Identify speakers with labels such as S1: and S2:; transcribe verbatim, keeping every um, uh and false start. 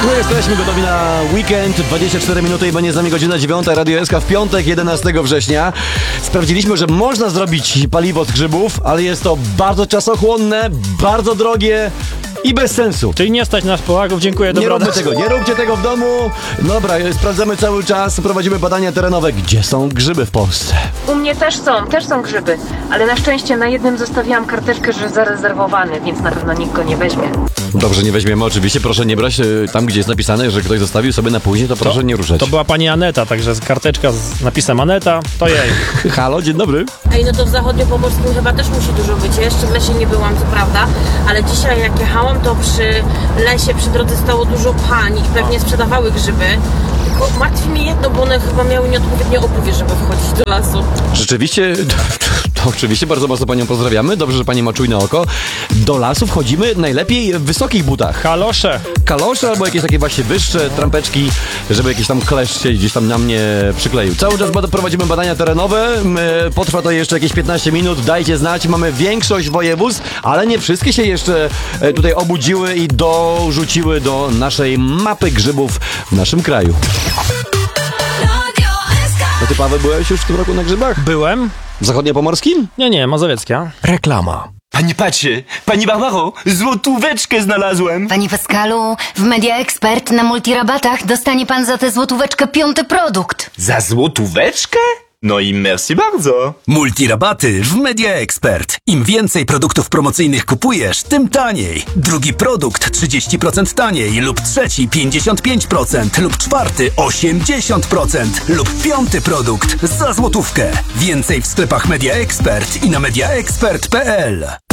S1: No jesteśmy gotowi na weekend, dwadzieścia cztery minuty i będzie z nami godzina dziewiąta, Radio S K w piątek, jedenastego września. Sprawdziliśmy, że można zrobić paliwo z grzybów, ale jest to bardzo czasochłonne, bardzo drogie i bez sensu.
S2: Czyli nie stać nas Polaków, dziękuję,
S1: Nie
S2: dobranoc.
S1: róbmy tego, nie róbcie tego w domu. Dobra, sprawdzamy cały czas, prowadzimy badania terenowe, gdzie są grzyby w Polsce.
S3: U mnie też są, też są grzyby, ale na szczęście na jednym zostawiłam karteczkę, że zarezerwowany, więc na pewno nikt go nie weźmie.
S1: Dobrze, nie weźmiemy oczywiście, proszę nie brać y, tam, gdzie jest napisane, że ktoś zostawił sobie na później, to proszę
S2: To-
S1: nie ruszać.
S2: To była pani Aneta, także karteczka z napisem Aneta, to jej.
S1: Halo, dzień dobry.
S4: Ej, no to w zachodniopomorskim chyba też musi dużo być. Ja jeszcze w lesie nie byłam, co prawda, ale dzisiaj jak jechałam, to przy lesie, przy drodze stało dużo pań i pewnie sprzedawały grzyby. Tylko martwi mnie jedno, bo one chyba miały nieodpowiednie obuwie, żeby wchodzić do lasu.
S1: Rzeczywiście, to, to oczywiście bardzo mocno panią pozdrawiamy. Dobrze, że pani ma czujne oko. Do lasu wchodzimy najlepiej w wysokich butach.
S2: Kalosze.
S1: Kalosze albo jakieś takie właśnie wyższe trampeczki, żeby jakiś tam kleszcz się gdzieś tam na mnie przykleił. Cały czas bada- prowadzimy badania terenowe. M, Potrwa to jeszcze jakieś piętnaście minut. Dajcie znać. Mamy większość województw, ale nie wszystkie się jeszcze e, tutaj obudziły i dorzuciły do naszej mapy grzybów w naszym kraju. No ty, Paweł, byłeś już w tym roku na grzybach?
S2: Byłem?
S1: W zachodniopomorskim?
S2: Nie, nie, mazowiecka.
S5: Reklama.
S6: Pani patrzy, pani Barbaro, złotóweczkę znalazłem.
S7: Panie Pascalu, w Media Expert na multirabatach dostanie pan za tę złotóweczkę piąty produkt.
S6: Za złotóweczkę? No i merci bardzo.
S5: Multirabaty w Media Expert. Im więcej produktów promocyjnych kupujesz, tym taniej. Drugi produkt trzydzieści procent taniej lub trzeci pięćdziesiąt pięć procent lub czwarty osiemdziesiąt procent lub piąty produkt za złotówkę. Więcej w sklepach Media Expert i na media expert kropka p l.